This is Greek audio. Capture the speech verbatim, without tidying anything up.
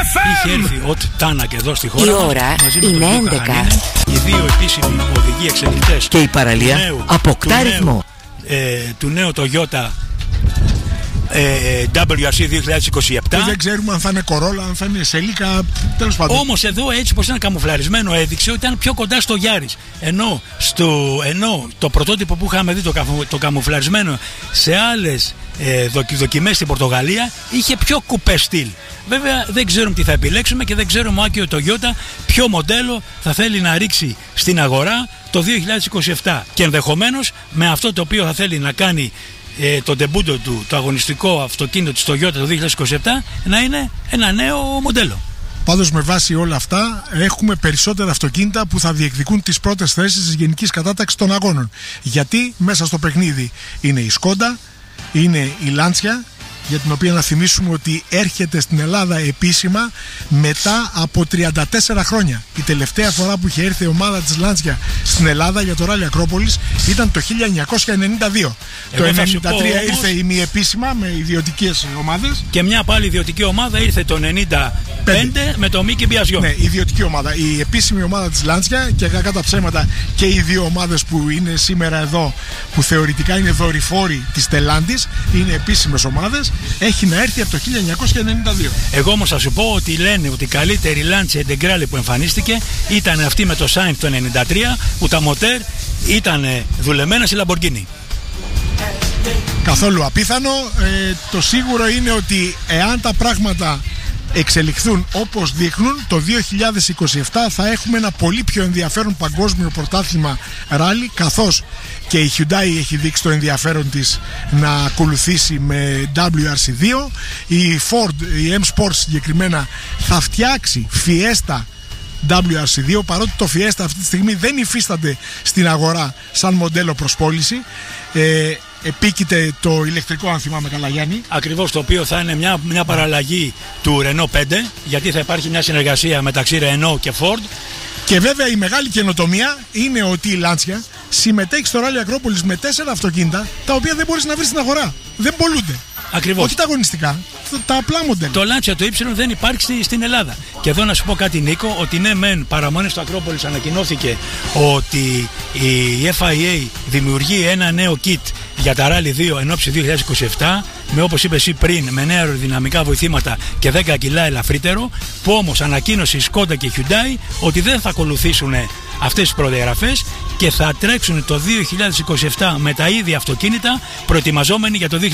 Είχε έρθει ο Τάνακ εδώ στη χώρα. Η ώρα είναι έντεκα. Οι δύο επίσημοι οδηγοί εξελικτές. Και η παραλία νέου, αποκτά ρυθμό. Ε, του νέου Toyota ε, ντάμπλιου αρ σι δύο χιλιάδες είκοσι επτά. Και δεν ξέρουμε αν θα είναι Corolla, αν θα είναι Celica, τέλος πάντων. Όμως εδώ έτσι πως ήταν καμουφλαρισμένο έδειξε ότι ήταν πιο κοντά στο Yaris. Ενώ, στο, ενώ το πρωτότυπο που είχαμε δει το, το καμουφλαρισμένο σε άλλες ε, δοκιμές στην Πορτογαλία είχε πιο κουπέ στυλ. Βέβαια δεν ξέρουμε τι θα επιλέξουμε και δεν ξέρουμε ο Άκιο Toyota ποιο μοντέλο θα θέλει να ρίξει στην αγορά το δύο χιλιάδες είκοσι επτά. Και ενδεχομένως με αυτό το οποίο θα θέλει να κάνει ε, το ντεμπούντο του, το αγωνιστικό αυτοκίνητο της Toyota το δύο χιλιάδες είκοσι επτά, να είναι ένα νέο μοντέλο. Πάντως με βάση όλα αυτά έχουμε περισσότερα αυτοκίνητα που θα διεκδικούν τις πρώτες θέσεις της γενικής κατάταξης των αγώνων. Γιατί μέσα στο παιχνίδι είναι η Skoda, είναι η Lancia, για την οποία να θυμίσουμε ότι έρχεται στην Ελλάδα επίσημα μετά από τριάντα τέσσερα χρόνια. Η τελευταία φορά που είχε έρθει η ομάδα της Lancia στην Ελλάδα για το Rally Ακρόπολης ήταν το χίλια εννιακόσια ενενήντα δύο. Εγώ το ενενήντα τρία όμως, ήρθε ημιεπίσημα με ιδιωτικές ομάδες. Και μια πάλι ιδιωτική ομάδα ήρθε το ενενήντα πέντε με το Μίκη Μπιαζιό. Ναι, ιδιωτική ομάδα. Η επίσημη ομάδα της Lancia και κακά τα ψέματα και οι δύο ομάδες που είναι σήμερα εδώ, που θεωρητικά είναι δορυφόροι της Stellantis, είναι επίσημες ομάδες. Έχει να έρθει από το χίλια εννιακόσια ενενήντα δύο. Εγώ όμως θα σου πω ότι λένε ότι η καλύτερη Lancia Integrale που εμφανίστηκε ήταν αυτή με το Sainz το ενενήντα τρία, που τα μοτέρ ήταν δουλεμένα στη Lamborghini. Καθόλου απίθανο. Ε, το σίγουρο είναι ότι εάν τα πράγματα εξελιχθούν όπως δείχνουν, το δύο χιλιάδες είκοσι επτά θα έχουμε ένα πολύ πιο ενδιαφέρον παγκόσμιο πρωτάθλημα ράλι, καθώς και η Hyundai έχει δείξει το ενδιαφέρον της να ακολουθήσει με ντάμπλιου αρ σι δύο. Η Ford, η M-Sport συγκεκριμένα, θα φτιάξει Fiesta ντάμπλιου αρ σι δύο, παρότι το Fiesta αυτή τη στιγμή δεν υφίσταται στην αγορά σαν μοντέλο προς πώληση. Ε, επίκειται το ηλεκτρικό, αν θυμάμαι καλά, Γιάννη. Ακριβώς, το οποίο θα είναι μια, μια παραλλαγή του Renault πέντε, γιατί θα υπάρχει μια συνεργασία μεταξύ Renault και Ford. Και βέβαια η μεγάλη καινοτομία είναι ότι η Lancia συμμετέχει στο Rally Ακρόπολης με τέσσερα αυτοκίνητα τα οποία δεν μπορείς να βρεις στην αγορά. Δεν πολλούνται. Ακριβώς. Όχι τα αγωνιστικά, τα απλά μοντέλα. Το Lancia το Y δεν υπάρχει στην Ελλάδα. Και εδώ να σου πω κάτι, Νίκο, ότι ναι, μεν παραμονές στο Ακρόπολης ανακοινώθηκε ότι η εφ άι έι δημιουργεί ένα νέο kit για τα Rally δύο εν ώψη δύο χιλιάδες είκοσι επτά, με, όπως είπες εσύ πριν, με νέα αεροδυναμικά βοηθήματα και δέκα κιλά ελαφρύτερο, που όμως ανακοίνωσε η Skoda και η Hyundai ότι δεν θα ακολουθήσουν αυτές τις προδιαγραφές και θα τρέξουν το δύο χιλιάδες είκοσι επτά με τα ίδια αυτοκίνητα, προετοιμαζόμενοι για το